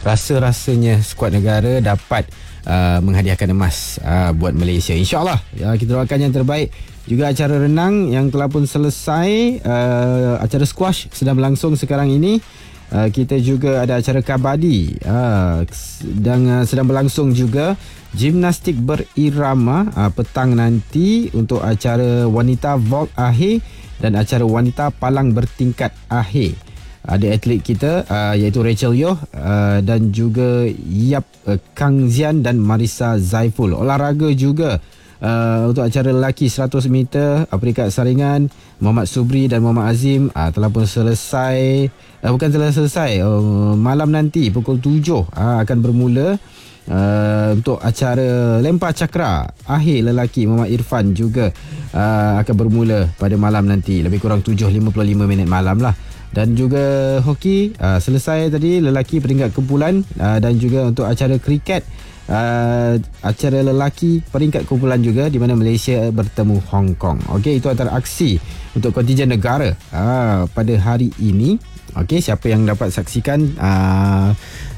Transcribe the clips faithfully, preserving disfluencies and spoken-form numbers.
rasa-rasanya skuad negara dapat uh, menghadiahkan emas uh, buat Malaysia. InsyaAllah uh, kita doakan yang terbaik. Juga acara renang yang telah pun selesai, uh, acara squash sedang berlangsung sekarang ini. Uh, kita juga ada acara kabadi uh, dan uh, sedang berlangsung juga gimnastik berirama uh, petang nanti untuk acara wanita vault akhir dan acara wanita palang bertingkat akhir. Ada atlet kita uh, iaitu Rachel Yoh uh, dan juga Yap uh, Kang Zian dan Marisa Zaiful. Olahraga juga Uh, untuk acara lelaki seratus meter uh, peringkat saringan, Muhammad Subri dan Muhammad Azim uh, telah pun selesai, uh, bukan telah selesai, uh, malam nanti pukul tujuh uh, akan bermula uh, untuk acara lempar cakra akhir lelaki. Muhammad Irfan juga uh, akan bermula pada malam nanti, lebih kurang tujuh lima puluh lima minit malam lah. Dan juga hoki uh, selesai tadi, lelaki peringkat kumpulan, uh, dan juga untuk acara kriket Uh, acara lelaki peringkat kumpulan juga, di mana Malaysia bertemu Hong Kong. Okey, itu antara aksi untuk kontingen negara uh, pada hari ini. Okey, siapa yang dapat saksikan uh,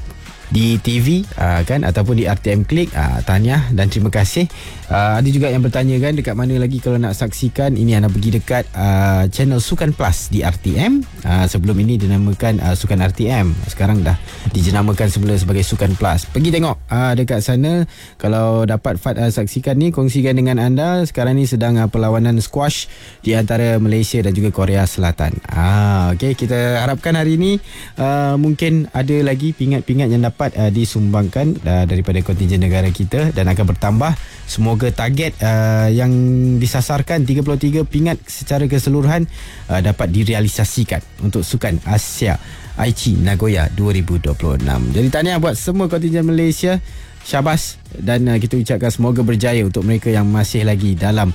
di T V uh, kan ataupun di R T M Klik, uh, tahniah dan terima kasih. Uh, ada juga yang bertanya kan dekat mana lagi kalau nak saksikan. Ini anda pergi dekat uh, channel Sukan Plus di R T M. Uh, sebelum ini dinamakan uh, Sukan R T M. Sekarang dah dijenamakan semula sebagai Sukan Plus. Pergi tengok uh, dekat sana. Kalau dapat Fat uh, saksikan ni, kongsikan dengan anda. Sekarang ni sedang uh, perlawanan squash di antara Malaysia dan juga Korea Selatan. Ah, okay, kita harapkan hari ini uh, mungkin ada lagi pingat-pingat yang dapat uh, disumbangkan uh, daripada kontingen negara kita dan akan bertambah. Semoga target uh, yang disasarkan tiga puluh tiga pingat secara keseluruhan uh, dapat direalisasikan untuk Sukan Asia Aichi Nagoya dua ribu dua puluh enam. Jadi tahniah buat semua kontingen Malaysia. Syabas, dan uh, kita ucapkan semoga berjaya untuk mereka yang masih lagi dalam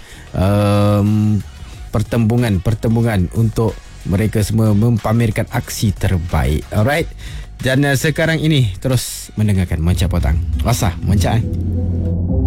um, pertembungan-pertembungan untuk mereka semua mempamerkan aksi terbaik. Alright. Dan uh, sekarang ini terus mendengarkan Moncak Potang. Wasah, Moncak eh.